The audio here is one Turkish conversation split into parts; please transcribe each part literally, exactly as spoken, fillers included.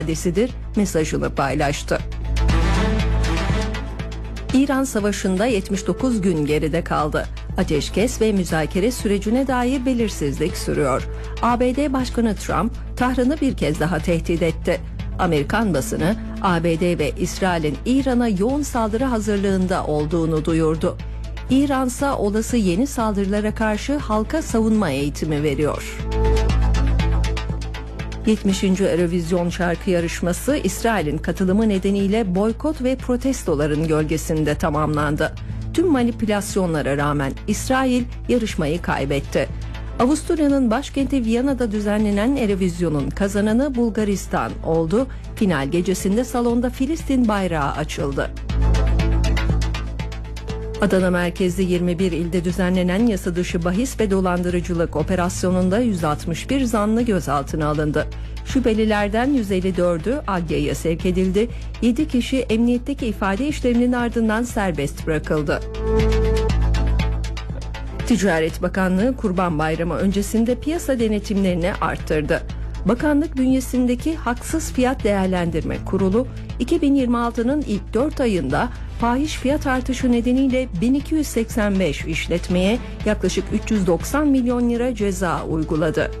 adresidir mesajını paylaştı. İran Savaşı'nda yetmiş dokuz gün geride kaldı. Ateşkes ve müzakere sürecine dair belirsizlik sürüyor. A B D Başkanı Trump, Tahran'ı bir kez daha tehdit etti. Amerikan basını, A B D ve İsrail'in İran'a yoğun saldırı hazırlığında olduğunu duyurdu. İran'sa olası yeni saldırılara karşı halka savunma eğitimi veriyor. yetmişinci Eurovision şarkı yarışması İsrail'in katılımı nedeniyle boykot ve protestoların gölgesinde tamamlandı. Tüm manipülasyonlara rağmen İsrail yarışmayı kaybetti. Avusturya'nın başkenti Viyana'da düzenlenen Eurovision'un kazananı Bulgaristan oldu. Final gecesinde salonda Filistin bayrağı açıldı. Adana merkezli yirmi bir ilde düzenlenen yasa dışı bahis ve dolandırıcılık operasyonunda yüz altmış bir zanlı gözaltına alındı. Şüphelilerden yüz elli dördü adliyeye sevk edildi. yedi kişi emniyetteki ifade işleminin ardından serbest bırakıldı. Ticaret Bakanlığı Kurban Bayramı öncesinde piyasa denetimlerini arttırdı. Bakanlık bünyesindeki Haksız Fiyat Değerlendirme Kurulu, iki bin yirmi altının ilk dört ayında fahiş fiyat artışı nedeniyle bin iki yüz seksen beş işletmeye yaklaşık üç yüz doksan milyon lira ceza uyguladı.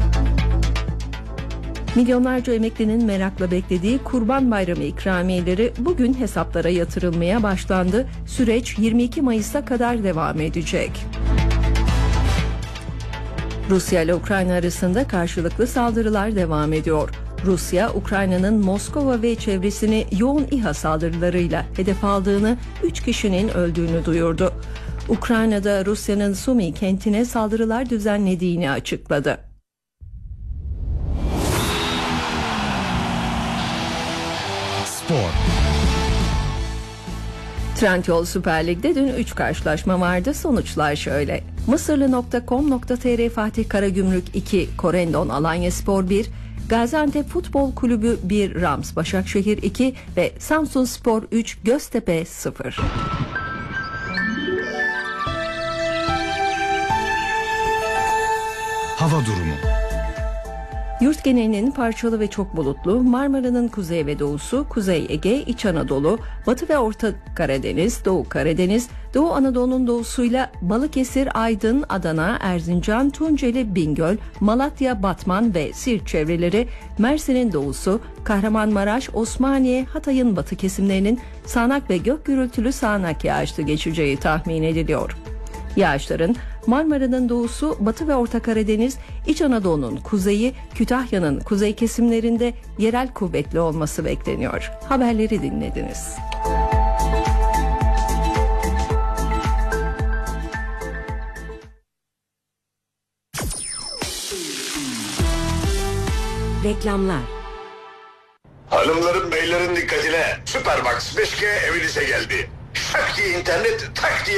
Milyonlarca emeklinin merakla beklediği Kurban Bayramı ikramiyeleri bugün hesaplara yatırılmaya başlandı. Süreç yirmi iki Mayıs'a kadar devam edecek. Rusya ile Ukrayna arasında karşılıklı saldırılar devam ediyor. Rusya, Ukrayna'nın Moskova ve çevresini yoğun İHA saldırılarıyla hedef aldığını, üç kişinin öldüğünü duyurdu. Ukrayna'da Rusya'nın Sumi kentine saldırılar düzenlediğini açıkladı. Spor. Trendyol Süper Lig'de dün üç karşılaşma vardı. Sonuçlar şöyle. Mısırlı nokta com nokta tr Fatih Karagümrük iki, Korendon Alanyaspor bir, Gaziantep Futbol Kulübü bir, Rams Başakşehir iki ve Samsunspor üç, Göztepe sıfır. Hava durumu. Yurt genelinin parçalı ve çok bulutlu, Marmara'nın kuzey ve doğusu, Kuzey Ege, İç Anadolu, Batı ve Orta Karadeniz, Doğu Karadeniz, Doğu Anadolu'nun doğusuyla Balıkesir, Aydın, Adana, Erzincan, Tunceli, Bingöl, Malatya, Batman ve Siirt çevreleri, Mersin'in doğusu, Kahramanmaraş, Osmaniye, Hatay'ın batı kesimlerinin sağanak ve gök gürültülü sağanak yağışlı geçeceği tahmin ediliyor. Yağışların Marmara'nın doğusu, Batı ve Orta Karadeniz, İç Anadolu'nun kuzeyi, Kütahya'nın kuzey kesimlerinde yerel kuvvetli olması bekleniyor. Haberleri dinlediniz. Reklamlar. Hanımların beylerin dikkatine, Süpermax beş G evinize geldi. Şak diye internet, tak diye